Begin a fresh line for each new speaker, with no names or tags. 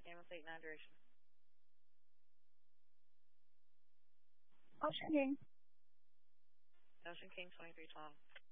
name and plate, non-duration.
Ocean King.
Ocean King 2312.